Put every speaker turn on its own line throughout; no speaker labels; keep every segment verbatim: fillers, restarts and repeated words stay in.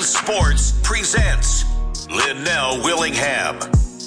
Sports presents Linnell Willingham.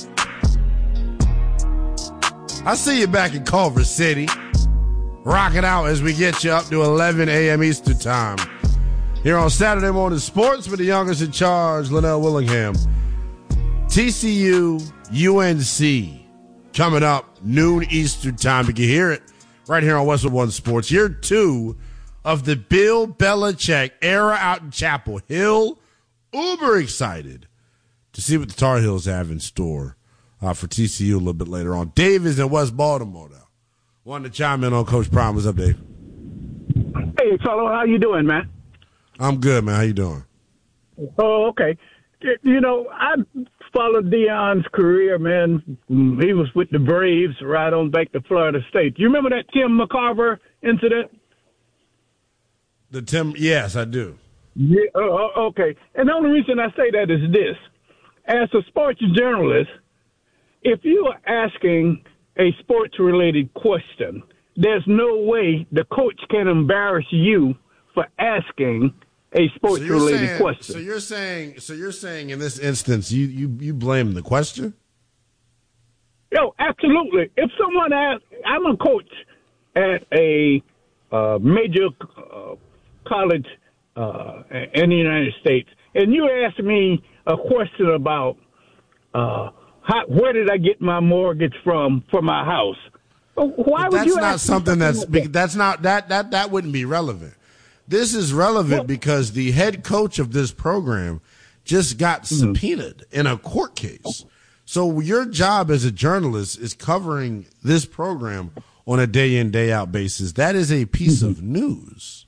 I see you back in Culver City, rocking out as we get you up to eleven a.m. Eastern Time. Here on Saturday Morning Sports with the youngest in charge, Linnell Willingham. T C U, U N C, coming up noon Eastern Time. You can hear it right here on Westwood One Sports. Year two of the Bill Belichick era out in Chapel Hill. Uber excited to see what the Tar Heels have in store uh, for T C U a little bit later on. Dave is in West Baltimore, though. Wanted to chime in on Coach Prime. What's up, Dave?
Hey, fellow, how you doing, man?
I'm good, man. How you doing?
Oh, okay. You know, I followed Deion's career, man. He was with the Braves right on back to Florida State. Do you remember that Tim McCarver incident?
The Tim, yes, I do.
Yeah, uh, okay. And the only reason I say that is this. As a sports journalist, if you are asking a sports-related question, there's no way the coach can embarrass you for asking a sports-related
so
question.
So you're saying, so you're saying in this instance, you you you blame the question?
Yo, absolutely. If someone asks, I'm a coach at a uh, major uh, college uh, in the United States, and you ask me a question about uh, how, where did I get my mortgage from for my house? Why
but
would
that's
you
not
ask
something that's
like that?
that's not that that that wouldn't be relevant. This is relevant
well,
because the head coach of this program just got
mm-hmm.
subpoenaed in a court case. So your job as a journalist is covering this program on a day in, day out basis. That is a piece mm-hmm. of news.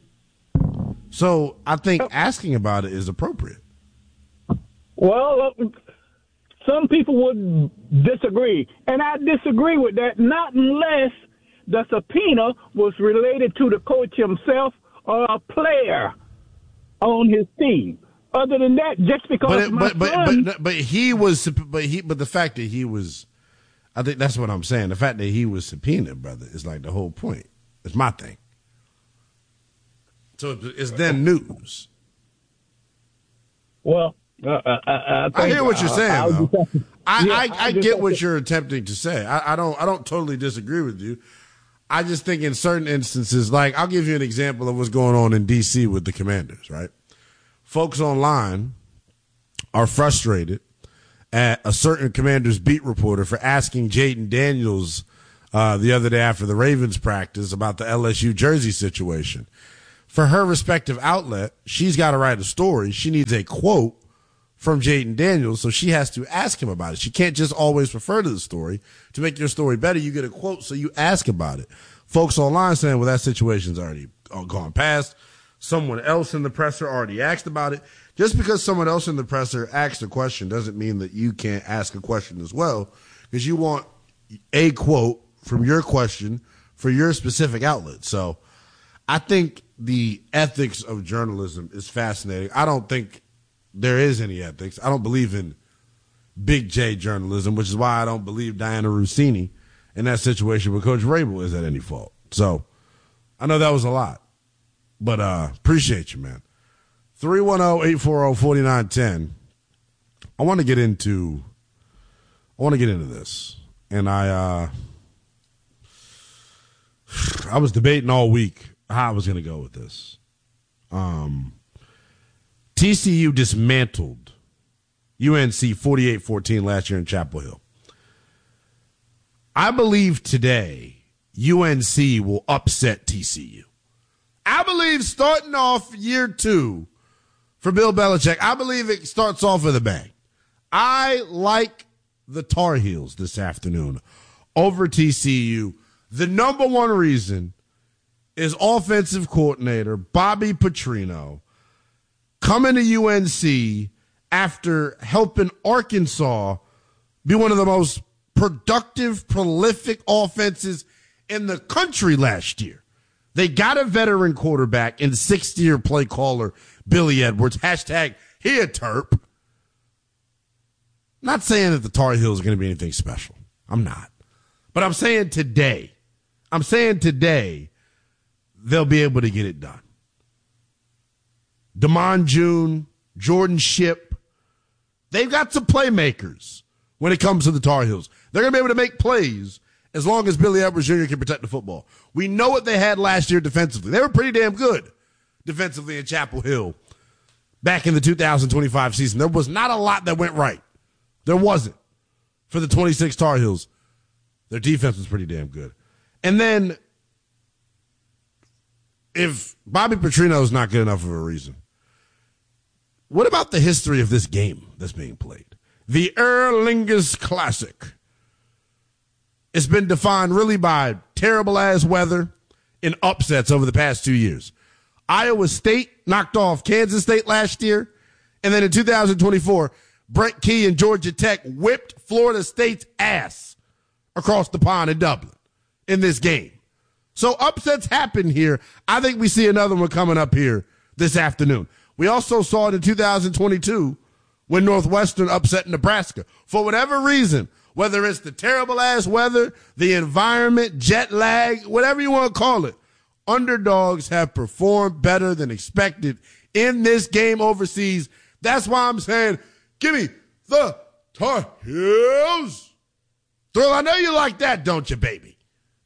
So I think asking about it is appropriate.
Well, uh, some people would disagree, and I disagree with that, not unless the subpoena was related to the coach himself or a player on his team. Other than that, just because
but it,
my
but,
son,
but but but he was but he but the fact that he was, I think that's what I'm saying. The fact that he was subpoenaed, brother, is like the whole point. It's my thing. So it's then news.
Well, uh, I, I,
I hear what you're saying,
I,
though. I,
yeah,
I,
I
I
just
get what
to,
you're attempting to say. I, I don't I don't totally disagree with you. I just think in certain instances, like I'll give you an example of what's going on in D C with the Commanders, right? Folks online are frustrated at a certain Commanders beat reporter for asking Jaden Daniels uh, the other day after the Ravens practice about the L S U jersey situation. For her respective outlet, she's got to write a story. She needs a quote from Jaden Daniels, so she has to ask him about it. She can't just always refer to the story. To make your story better, you get a quote, so you ask about it. Folks online saying, well, that situation's already gone past. Someone else in the presser already asked about it. Just because someone else in the presser asked a question doesn't mean that you can't ask a question as well, because you want a quote from your question for your specific outlet. So I think the ethics of journalism is fascinating. I don't think there is any ethics. I don't believe in big J journalism, which is why I don't believe Diana Rossini in that situation with Coach Vrabel is at any fault. So I know that was a lot, but uh, appreciate you, man. three one zero, eight four zero, four nine one zero. I want to get into I want to get into this. And I uh, I was debating all week how I was going to go with this. Um, T C U dismantled U N C forty-eight fourteen last year in Chapel Hill. I believe today U N C will upset T C U. I believe starting off year two for Bill Belichick, I believe it starts off with a bang. I like the Tar Heels this afternoon over T C U. The number one reason is offensive coordinator Bobby Petrino coming to U N C after helping Arkansas be one of the most productive, prolific offenses in the country last year. They got a veteran quarterback and sixth-year play caller Billy Edwards. Hashtag he a Terp. Not saying that the Tar Heels are going to be anything special. I'm not. But I'm saying today, I'm saying today, they'll be able to get it done. Damon June, Jordan Shipp. They've got some playmakers when it comes to the Tar Heels. They're going to be able to make plays as long as Billy Edwards Junior can protect the football. We know what they had last year defensively. They were pretty damn good defensively in Chapel Hill back in the two thousand twenty-five season. There was not a lot that went right. There wasn't for the twenty-six Tar Heels. Their defense was pretty damn good. And then if Bobby Petrino is not good enough of a reason, what about the history of this game that's being played? The Aer Lingus Classic. It's been defined really by terrible-ass weather and upsets over the past two years. Iowa State knocked off Kansas State last year, and then in two thousand twenty-four, Brent Key and Georgia Tech whipped Florida State's ass across the pond in Dublin in this game. So upsets happen here. I think we see another one coming up here this afternoon. We also saw it in two thousand twenty-two when Northwestern upset Nebraska. For whatever reason, whether it's the terrible-ass weather, the environment, jet lag, whatever you want to call it, underdogs have performed better than expected in this game overseas. That's why I'm saying, give me the Tar Heels. Thrill, I know you like that, don't you, baby?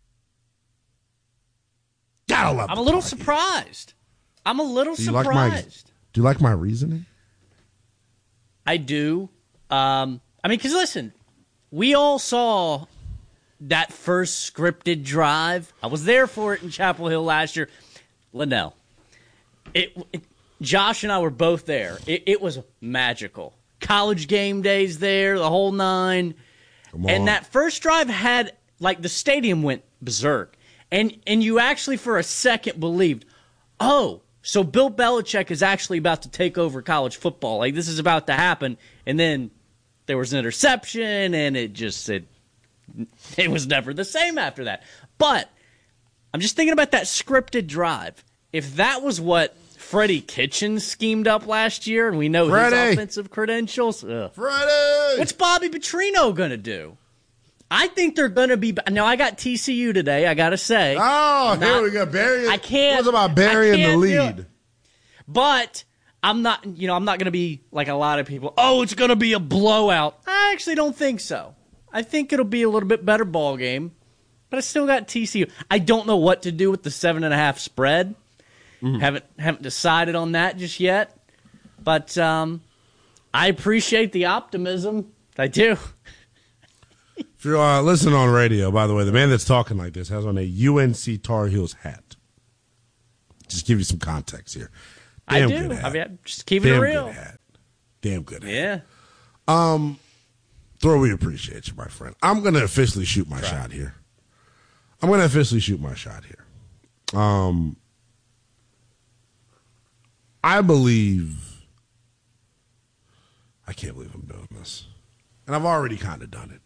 Gotta love
I'm a little surprised. I'm a little
do you
surprised.
Like my, do you like my reasoning?
I do. Um, I mean, because listen, we all saw that first scripted drive. I was there for it in Chapel Hill last year. Linnell, it, it, Josh and I were both there. It, it was magical. College game days there, the whole nine. And that first drive had, like, the stadium went berserk. And and you actually for a second believed, oh, so Bill Belichick is actually about to take over college football. Like, this is about to happen. And then there was an interception, and it just it, it was never the same after that. But I'm just thinking about that scripted drive. If that was what Freddie Kitchens schemed up last year, and we know
Freddie.
his offensive credentials, ugh.
Freddie!
What's Bobby Petrino going to do? I think they're going to be – now, I got T C U today, I got to say.
Oh,
Not,
here we go. Burying,
I can't –
What's about burying the lead?
But I'm not – you know, I'm not going to be like a lot of people, oh, it's going to be a blowout. I actually don't think so. I think it'll be a little bit better ball game, but I still got T C U. I don't know what to do with the seven and a half spread. Mm. Haven't haven't decided on that just yet. But um, I appreciate the optimism. I do.
If you're uh, listening on radio, by the way, the man that's talking like this has on a U N C Tar Heels hat. Just give you some context here. Damn
I do.
Good hat.
I mean, just keeping
Damn
it real.
Good hat. Damn good hat.
Yeah.
Um, Thor, we appreciate you, my friend. I'm going to officially shoot my Try. shot here. I'm going to officially shoot my shot here. Um, I believe, I can't believe I'm doing this. And I've already kind of done it.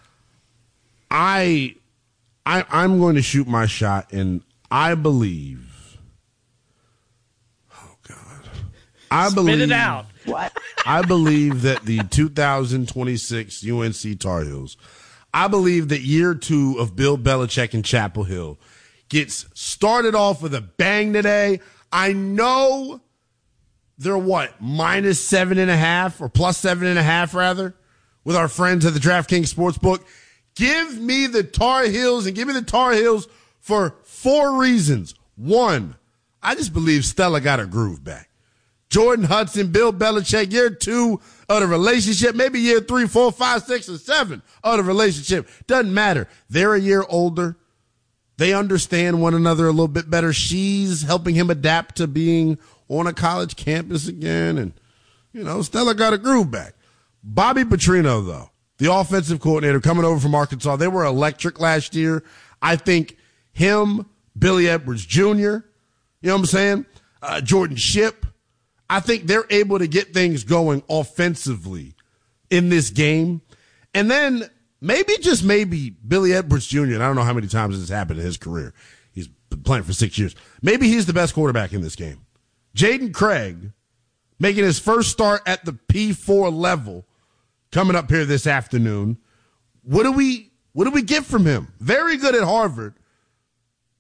I, I, I'm going to shoot my shot, and I believe, oh, God. I
Spit
believe,
it out.
What?
I believe that the two thousand twenty-six U N C Tar Heels, I believe that year two of Bill Belichick in Chapel Hill gets started off with a bang today. I know they're what, minus seven and a half or plus seven and a half rather with our friends at the DraftKings Sportsbook. Give me the Tar Heels and give me the Tar Heels for four reasons. One, I just believe Stella got her groove back. Jordan Hudson, Bill Belichick, year two of the relationship, maybe year three, four, five, six, or seven of the relationship. Doesn't matter. They're a year older. They understand one another a little bit better. She's helping him adapt to being on a college campus again. And, you know, Stella got a groove back. Bobby Petrino, though, the offensive coordinator coming over from Arkansas, they were electric last year. I think him, Billy Edwards Junior, you know what I'm saying, uh, Jordan Shipp, I think they're able to get things going offensively in this game. And then maybe, just maybe, Billy Edwards Junior, and I don't know how many times this has happened in his career. He's been playing for six years. Maybe he's the best quarterback in this game. Jaden Craig making his first start at the P four level coming up here this afternoon. What do we what do we get from him? Very good at Harvard,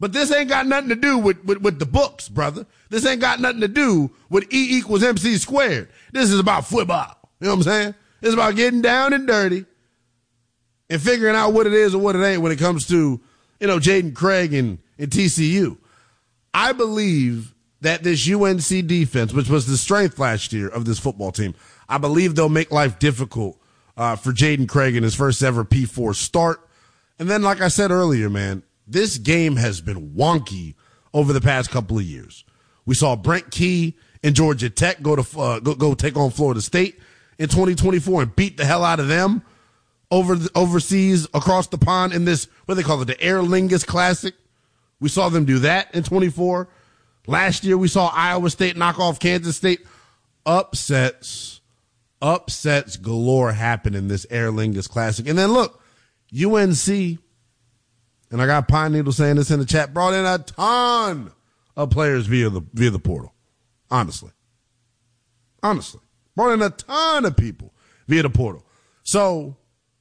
But this ain't got nothing to do with, with, with the books, brother. This ain't got nothing to do with E equals M C squared. This is about football. You know what I'm saying? It's about getting down and dirty and figuring out what it is or what it ain't when it comes to, you know, Jaden Craig and, and T C U. I believe that this U N C defense, which was the strength last year of this football team, I believe they'll make life difficult uh, for Jaden Craig in his first ever P four start. And then, like I said earlier, man, this game has been wonky over the past couple of years. We saw Brent Key and Georgia Tech go to uh, go, go take on Florida State in twenty twenty-four and beat the hell out of them over the, overseas across the pond in this, what do they call it, the Aer Lingus Classic. We saw them do that in twenty-four. Last year, we saw Iowa State knock off Kansas State. Upsets, upsets galore happen in this Aer Lingus Classic. And then look, U N C, and I got Pine Needle saying this in the chat, brought in a ton of players via the via the portal. Honestly. Honestly. Brought in a ton of people via the portal. So,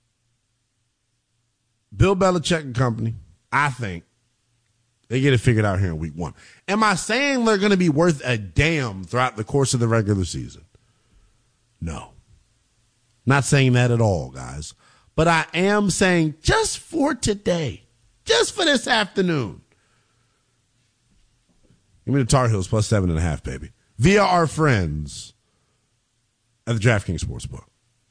Bill Belichick and company, I think, they get it figured out here in week one. Am I saying they're going to be worth a damn throughout the course of the regular season? No. Not saying that at all, guys. But I am saying just for today, just for this afternoon, give me the Tar Heels plus seven and a half, baby. Via our friends at the DraftKings Sportsbook.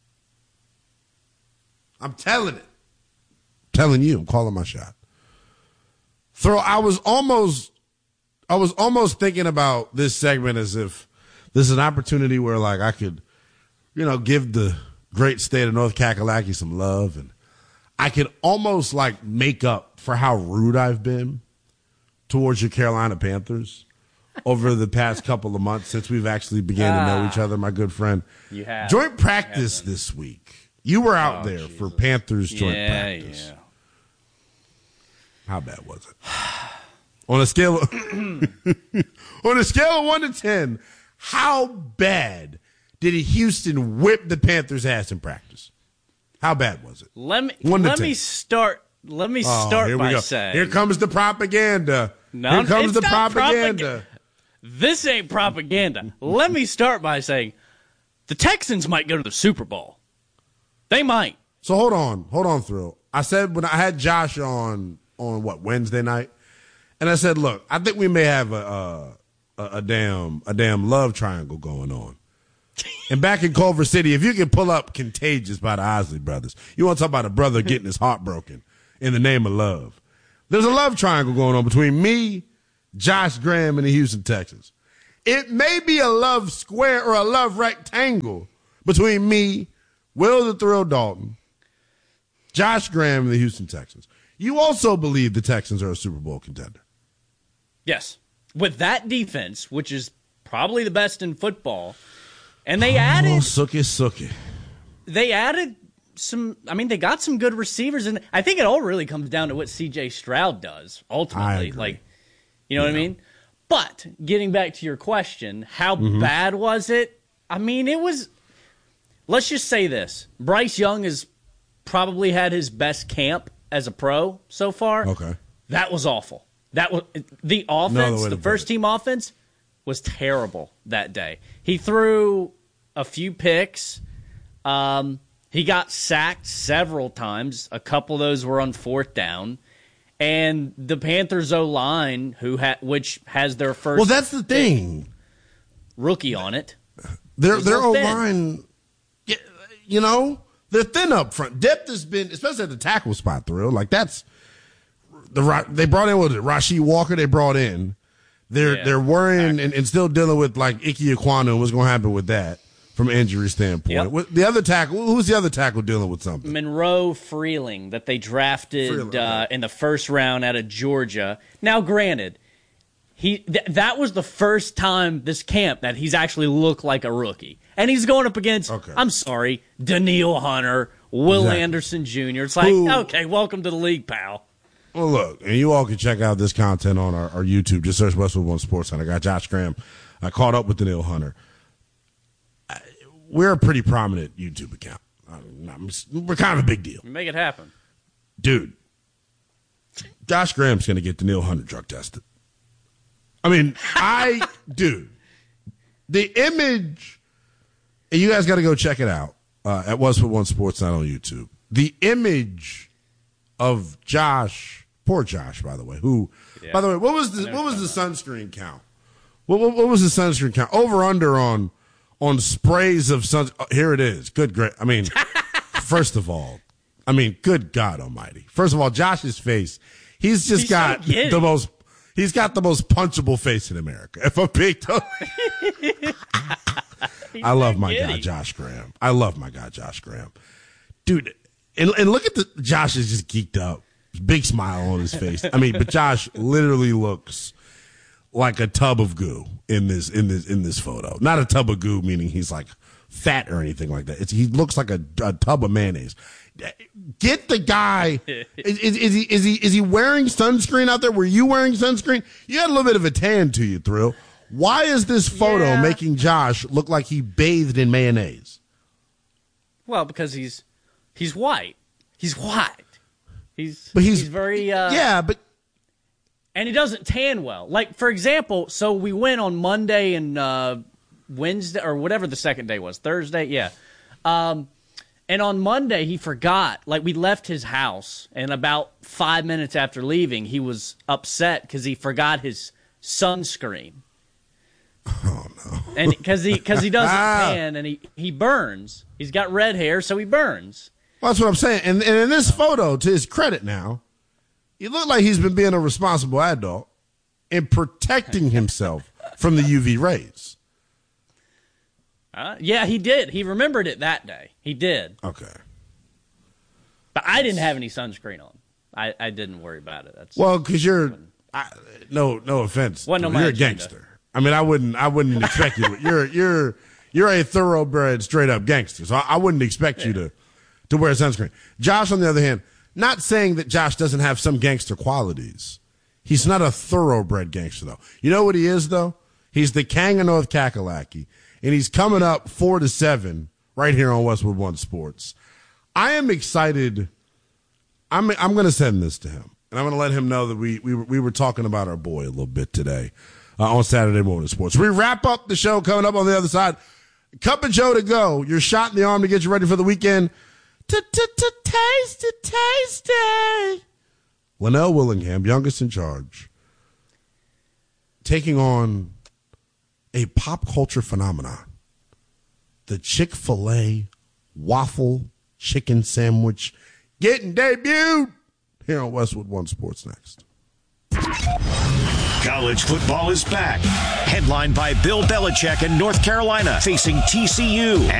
I'm telling it. I'm telling you, I'm calling my shot. Throw. I was almost, I was almost thinking about this segment as if this is an opportunity where, like, I could, you know, give the great state of North Kakalaki some love, and I could almost like make up for how rude I've been towards your Carolina Panthers over the past couple of months since we've actually began ah, to know each other. My good friend,
you have
joint practice this week. You were out oh, there Jesus. for Panthers joint
yeah,
practice.
Yeah.
How bad was it? On a scale of on a scale of one to ten, how bad did Houston whip the Panthers' ass in practice? How bad was it?
Let me let me start. Let me
oh,
start
here
by
we go.
saying,
here comes the propaganda.
No,
here comes
it's
the
not
propaganda.
Propag- this ain't propaganda. Let me start by saying, the Texans might go to the Super Bowl. They might.
So hold on, hold on, Thrill. I said when I had Josh on on what Wednesday night, and I said, look, I think we may have a a, a damn a damn love triangle going on. And back in Culver City, if you can pull up Contagious by the Isley Brothers, you want to talk about a brother getting his heart broken in the name of love. There's a love triangle going on between me, Josh Graham, and the Houston Texans. It may be a love square or a love rectangle between me, Will the Thrill Dalton, Josh Graham, and the Houston Texans. You also believe the Texans are a Super Bowl contender.
Yes. With that defense, which is probably the best in football, and they added
oh, sookie, sookie.
They added some. I mean, they got some good receivers, and I think it all really comes down to what C J Stroud does ultimately. Like, you know yeah. what I mean? But getting back to your question, how mm-hmm. bad was it? I mean, it was. Let's just say this: Bryce Young has probably had his best camp as a pro so far.
Okay,
that was awful. That was the offense. No, the first team offense was terrible that day. He threw a few picks. Um, he got sacked several times. A couple of those were on fourth down. And the Panthers O-line, who ha- which has their first
well, that's the thing,
rookie on it.
Their their O-line, you know, they're thin up front. Depth has been, especially at the tackle spot, Thrill. Like that's the they brought in what was it, Rasheed Walker. They brought in. They're yeah, they're worrying and, and still dealing with like Ike Ekwonu and what's going to happen with that from an injury standpoint. Yep. The other tackle, who's the other tackle dealing with something?
Monroe Freeling that they drafted Freeling, uh, okay. in the first round out of Georgia. Now, granted, he th- that was the first time this camp that he's actually looked like a rookie, and he's going up against. Okay. I'm sorry, Danielle Hunter, Will exactly. Anderson Junior It's like, Who, okay, welcome to the league, pal.
Well, look, and you all can check out this content on our, our YouTube. Just search Westwood One Sports Center. I got Josh Graham. I caught up with Danielle Hunter. I, we're a pretty prominent YouTube account. I mean, we're kind of a big deal.
Make it happen.
Dude, Josh Graham's going to get the Neil Hunter drug tested. I mean, I, dude, the image, and you guys got to go check it out uh, at Westwood One Sports Night on YouTube. The image of Josh, poor Josh, by the way, who, yeah. by the way, what was the what was the sunscreen count? What, what, what was the sunscreen count? Over under on on sprays of sun. Oh, here it is. Good, great. I mean, first of all, I mean, good God Almighty. First of all, Josh's face. He's just he's got so the most. He's got the most punchable face in America. If I'm being totally, I love my guy Josh Graham. I love my guy Josh Graham, dude. And, and look at the Josh is just geeked up, big smile on his face. I mean, but Josh literally looks like a tub of goo in this in this in this photo. Not a tub of goo, meaning he's like fat or anything like that. It's, he looks like a, a tub of mayonnaise. Get the guy. Is, is, is he is he is he wearing sunscreen out there? Were you wearing sunscreen? You had a little bit of a tan to you, Thrill. Why is this photo yeah. making Josh look like he bathed in mayonnaise?
Well, because he's he's white. He's white. He's
but he's,
he's very uh,
yeah, but
and he doesn't tan well. Like for example, so we went on Monday and uh, Wednesday or whatever the second day was, Thursday, yeah. Um, And on Monday, he forgot. Like, we left his house, and about five minutes after leaving, he was upset because he forgot his sunscreen.
Oh, no.
And because he, cause he doesn't tan, and he, he burns. He's got red hair, so he burns.
Well, that's what I'm saying. And, and in this photo, to his credit now, he looked like he's been being a responsible adult and protecting himself from the U V rays.
Uh, yeah, he did. He remembered it that day. He did.
Okay.
But I didn't have any sunscreen on. I, I didn't worry about it. That's
well, because you're I, no no offense.
Well, no,
you're a
agenda.
gangster. I mean, I wouldn't I wouldn't expect you. To, you're you're you're a thoroughbred, straight up gangster. So I, I wouldn't expect yeah. you to to wear sunscreen. Josh, on the other hand, not saying that Josh doesn't have some gangster qualities. He's not a thoroughbred gangster, though. You know what he is, though? He's the King of North Kakalaki. And he's coming up four to seven right here on Westwood One Sports. I am excited. I'm I'm going to send this to him, and I'm going to let him know that we we were, we were talking about our boy a little bit today uh, on Saturday Morning Sports. We wrap up the show coming up on the other side. Cup of Joe to go. Your shot in the arm to get you ready for the weekend. Tasty, tasty. Linnell Willingham, youngest in charge, taking on a pop culture phenomenon, the Chick-fil-A waffle chicken sandwich, getting debuted here on Westwood One Sports next.
College football is back. Headlined by Bill Belichick in North Carolina, facing T C U